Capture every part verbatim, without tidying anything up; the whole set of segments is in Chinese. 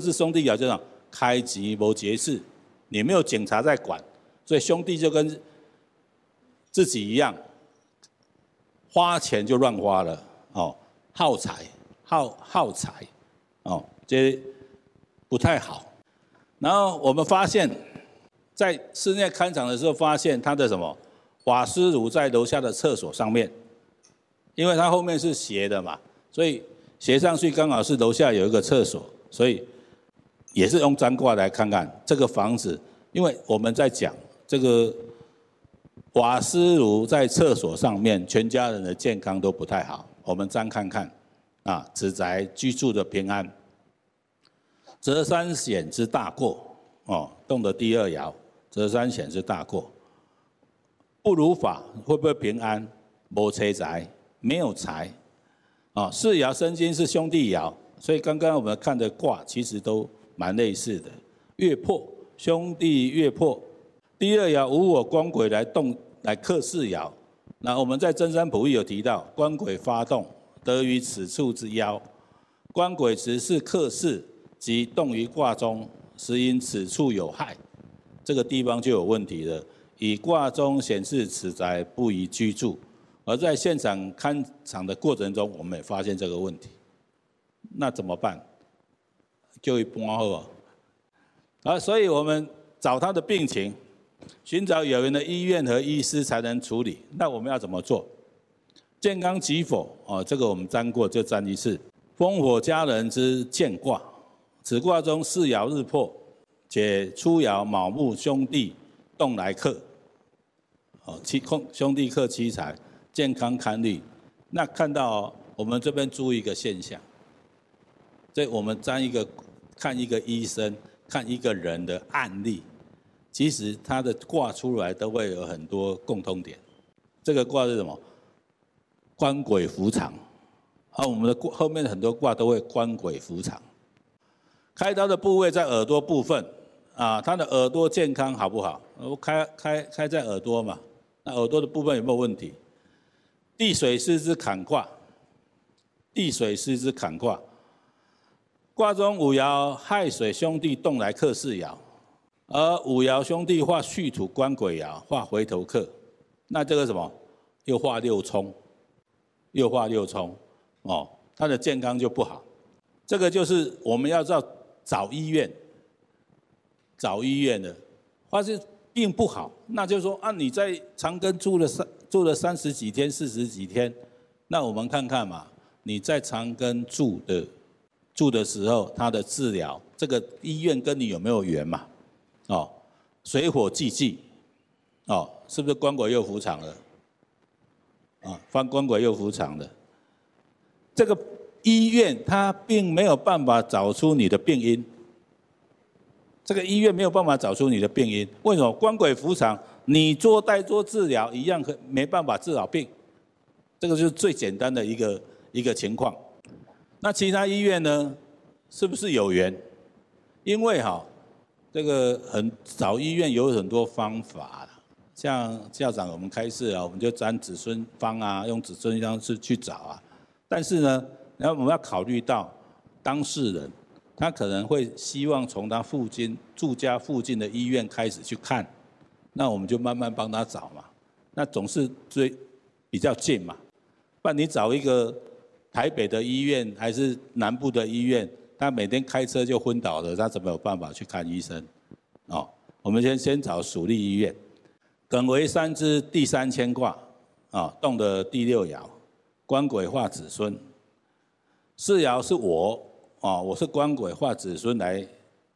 是兄弟爻，就讲开吉无节制，你没有警察在管，所以兄弟就跟自己一样，花钱就乱花了哦，耗财，耗耗财哦，这不太好。然后我们发现，在室内勘场的时候，发现他的什么瓦斯炉在楼下的厕所上面，因为它后面是斜的嘛，所以斜上去刚好是楼下有一个厕所，所以也是用占卦来看看这个房子，因为我们在讲这个瓦斯炉在厕所上面，全家人的健康都不太好。我们占看看啊，此宅居住的平安，择三险之大过哦，动的第二爻，择三险之大过，不如法会不会平安？没财宅，没有财啊。四爻生金是兄弟爻，所以刚刚我们看的卦其实都蛮类似的。月破，兄弟月破。第二爻无我官鬼来动来克四爻。那我们在真山卜易有提到，官鬼发动得于此处之爻，官鬼直是克四，即动于卦中，实因此处有害，这个地方就有问题了。以卦中显示此宅不宜居住，而在现场勘场的过程中，我们也发现这个问题。那怎么办？就一搬好啊，所以我们找他的病情，寻找有缘的医院和医师才能处理。那我们要怎么做？健康吉否？哦，这个我们占过，就占一次。烽火家人之健卦，此卦中四爻日破，且初爻卯木兄弟动来克，哦，七兄弟克七财，健康堪虑。那看到、哦、我们这边注意一个现象，这我们占一个看一个医生，看一个人的案例。其实它的卦出来都会有很多共通点。这个卦是什么？官鬼伏藏。啊，我们的后面很多卦都会官鬼伏藏。开刀的部位在耳朵部分，啊，他的耳朵健康好不好？我开开开在耳朵嘛，那耳朵的部分有没有问题？地水师之坎卦，地水师之坎卦，卦中五爻亥水兄弟动来克四爻。而五爻兄弟画戌土官鬼爻，画回头客，那这个什么？又画六冲，又画六冲，哦，他的健康就不好。这个就是我们要知道找医院，找医院的，发现病不好，那就是说啊，你在长庚住了三住了三十几天、四十几天，那我们看看嘛，你在长庚住的住的时候，他的治疗，这个医院跟你有没有缘嘛？哦，水火既济，哦，是不是官鬼又伏藏了？啊，翻官鬼又伏藏了。这个医院它并没有办法找出你的病因，这个医院没有办法找出你的病因。为什么？官鬼伏藏，你做代做治疗一样没办法治好病，这个就是最简单的一个一个情况。那其他医院呢，是不是有缘？因为哈。这个很找医院有很多方法，像校长我们开示啊，我们就占子孙方啊，用子孙方式去找啊。但是呢，然后我们要考虑到当事人，他可能会希望从他附近住家附近的医院开始去看，那我们就慢慢帮他找嘛。那总是最比较近嘛，不然你找一个台北的医院还是南部的医院。他每天开车就昏倒了，他怎么有办法去看医生？哦，我们先先找属立医院。艮为山之第三牵卦，啊、哦，动的第六爻，官鬼化子孙。四爻是我，啊、哦，我是官鬼化子孙来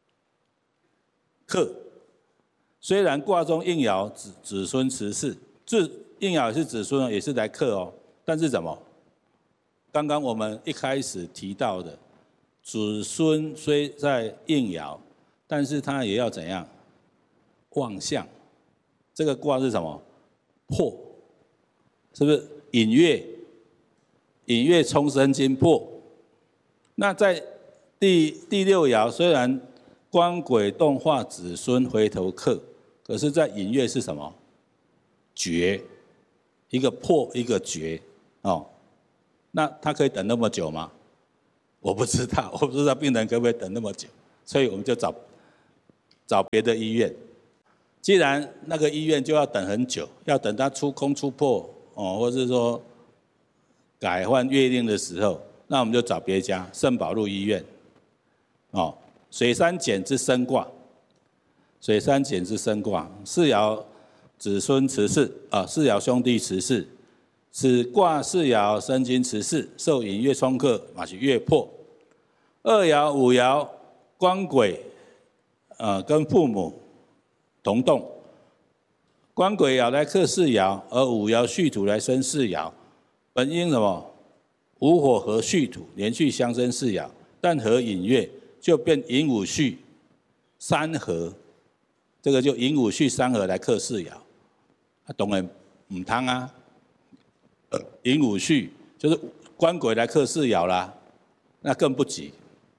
克。虽然卦中应爻子子孙持世，这应爻是子孙，也是来克哦。但是怎么？刚刚我们一开始提到的。子孙虽在应爻，但是他也要怎样？旺相。这个卦是什么？破，是不是？引月，引月冲生金破。那在第第六爻，虽然官鬼动化子孙回头克，可是在引月是什么？绝，一个破，一个绝，哦。那他可以等那么久吗？我不知道，我不知道病人可不可以等那么久， 所以我们就找找别的医院。既然那个医院就要等很久，要等它出空出破哦，或是说改换月令的时候，那我们就找别家圣保禄医院。哦，水山简之生卦，水山简之生卦，世爻子孙持世啊，世爻兄弟持世，此卦世爻生金持世，受引月冲克，嘛是月破。二爻五爻官鬼，呃，跟父母同动，官鬼爻来克世爻，而五爻戌土来生世爻。本应什么？午火合戌土，连续相生世爻，但合引月，就变寅午戌三合，这个就寅午戌三合来克世爻。啊，当然唔通啊，寅午戌就是官鬼来克世爻啦，那更不急。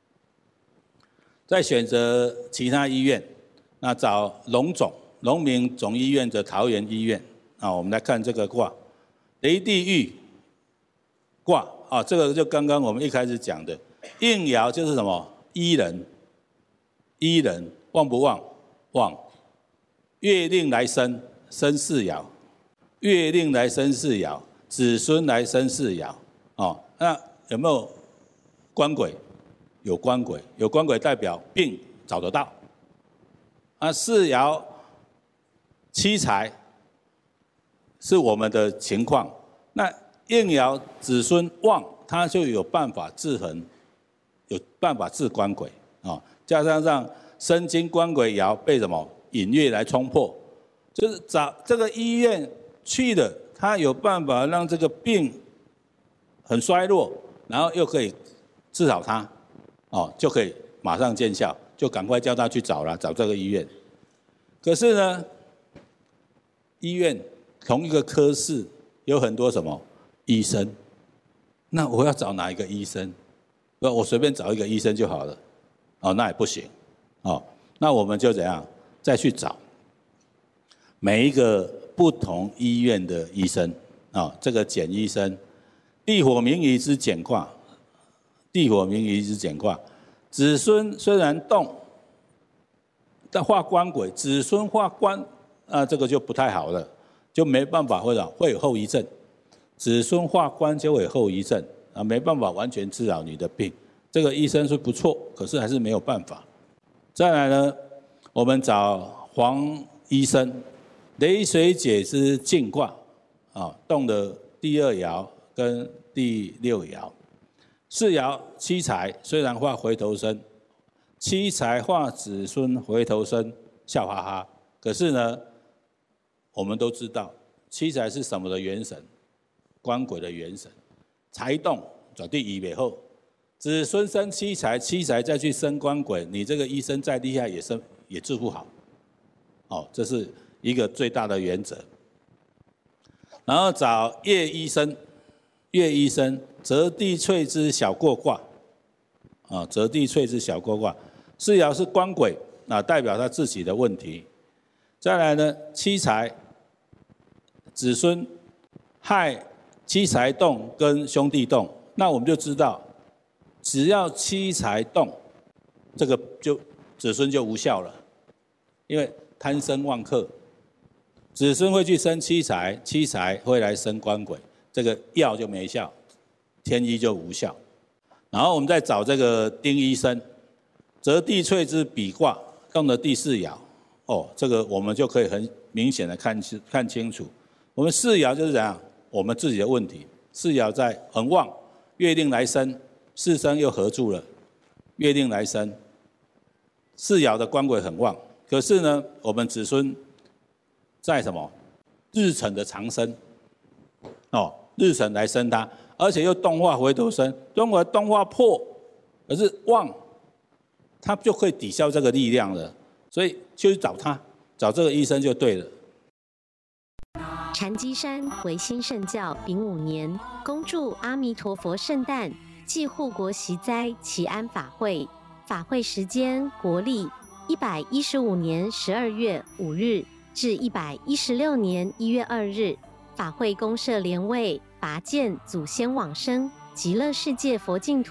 再选择其他医院，那找龙总、龙明总医院的桃园医院啊，我们来看这个卦，雷地狱卦啊，这个就刚刚我们一开始讲的，应爻就是什么？医人，医人旺不旺？旺。月令来生，生世爻；月令来生世爻，子孙来生世爻。哦，那有没有官鬼？有官鬼，有官鬼代表病找得到。啊，世爻七财是我们的情况，那应爻子孙旺，他就有办法制衡，有办法治官鬼啊、哦。加上让生金官鬼爻被什么引月来冲破，就是找这个医院去了，他有办法让这个病很衰弱，然后又可以治好它。哦，就可以马上见效，就赶快叫他去找了，找这个医院。可是呢，医院同一个科室有很多什么医生，那我要找哪一个医生？不，我随便找一个医生就好了。哦，那也不行。哦，那我们就怎样再去找每一个不同医院的医生啊、哦，这个简医生，地火明夷之简卦。地火明夷之简卦，子孙虽然动，但化官鬼，子孙化官，啊，这个就不太好了，就没办法会会有后遗症。子孙化官就会有后遗症啊，没办法完全治疗你的病。这个医生是不错，可是还是没有办法。再来呢，我们找黄医生，雷水解之进卦啊，动的第二爻跟第六爻。世爻七财虽然化回头生，七财化子孙回头生，笑哈哈。可是呢，我们都知道七财是什么的元神？官鬼的元神。财动绝对医不好，子孙生七财，七财再去生官鬼，你这个医生再厉害也生也治不好。哦，这是一个最大的原则。然后找叶医生，叶医生。择地萃之小过卦，啊，择地萃之小过卦，世爻是官鬼，啊，代表他自己的问题。再来呢，七财，子孙害七财动跟兄弟动，那我们就知道，只要七财动，这个就子孙就无效了，因为贪生旺克，子孙会去生七财，七财会来生官鬼，这个药就没效。天医就无效，然后我们再找这个丁医生，择地萃之比卦，动的第四爻，哦，这个我们就可以很明显的看清看清楚。我们四爻就是怎样，我们自己的问题。四爻在很旺，月令来生，四生又合住了，月令来生，四爻的官鬼很旺，可是呢，我们子孙在什么日辰的长生，哦，日辰来生它。而且又动化回头生，中国动化破，可是旺，他就可以抵消这个力量了，所以就去找他，找这个医生就对了。 禅机山维新圣教丙午年，恭祝阿弥陀佛圣诞暨护国息灾祈安法会，法会时间国历一百一十五年十二月五日至一百一十六年一月二日，法会公设莲位。拔见祖先往生极乐世界佛净土，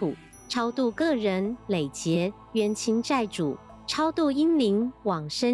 超度个人累劫冤亲债主，超度阴灵往生